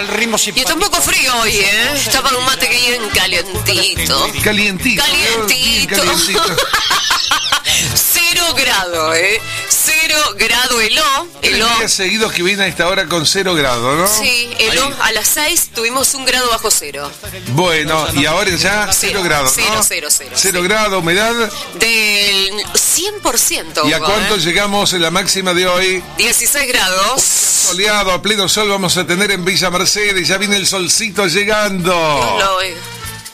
al ritmo Y simpático. está un poco frío hoy, ¿eh? Estaba un mate que bien calientito. Calientito. Calientito. Calientito. 0 grado, ¿eh? 0 grado heló. 3 días seguidos que viene a esta hora con 0 grados, ¿no? Sí, heló. Ahí. A las 6 tuvimos 1 grado bajo cero. Bueno, y ahora ya 0 grados, ¿no? 0. 0 grados, humedad. Del 100%. ¿Y a Hugo, cuánto llegamos en la máxima de hoy? 16 grados. Soleado, a pleno sol vamos a tener en Villa Mercedes. Ya viene el solcito llegando. Dios lo oiga.